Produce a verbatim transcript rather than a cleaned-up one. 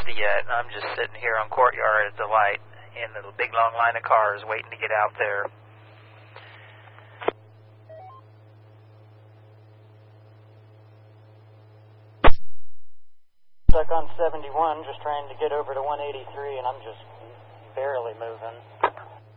fifty yet, and I'm just sitting here on Courtyard at the light in the big long line of cars waiting to get out there. Stuck on seventy-one, just trying to get over to one eighty-three, and I'm just barely moving.